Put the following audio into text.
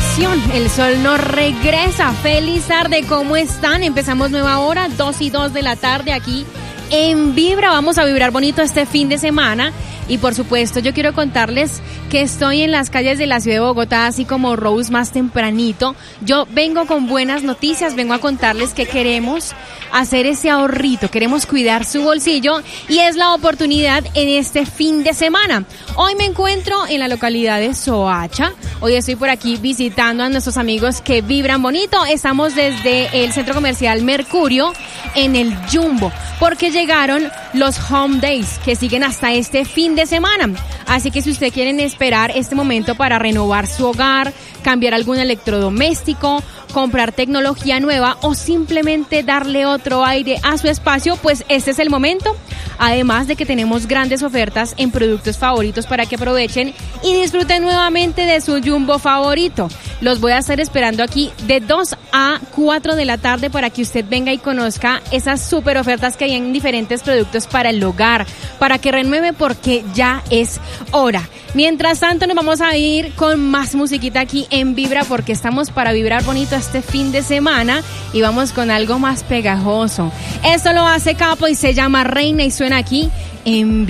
ocasión, el sol no regresa. Feliz tarde, ¿cómo están? Empezamos nueva hora, 2:02 de la tarde aquí en Vibra. Vamos a vibrar bonito este fin de semana. Y por supuesto, yo quiero contarles que estoy en las calles de la ciudad de Bogotá, así como Rose más tempranito. Yo vengo con buenas noticias, vengo a contarles que queremos hacer ese ahorrito, queremos cuidar su bolsillo y es la oportunidad en este fin de semana. Hoy me encuentro en la localidad de Soacha. Hoy estoy por aquí visitando a nuestros amigos que vibran bonito. Estamos desde el centro comercial Mercurio en el Jumbo, porque llegaron los Home Days que siguen hasta este fin de semana. Así que si ustedes quieren esperar este momento para renovar su hogar, cambiar algún electrodoméstico, comprar tecnología nueva o simplemente darle otro aire a su espacio, pues este es el momento. Además de que tenemos grandes ofertas en productos favoritos para que aprovechen y disfruten nuevamente de su Jumbo favorito. Los voy a estar esperando aquí de 2 a 4 de la tarde para que usted venga y conozca esas super ofertas que hay en diferentes productos para el hogar, para que renueve porque ya es hora. Mientras tanto nos vamos a ir con más musiquita aquí en Vibra porque estamos para vibrar bonito este fin de semana y vamos con algo más pegajoso. Esto lo hace Capo y se llama Reina y suena aquí en Vibra.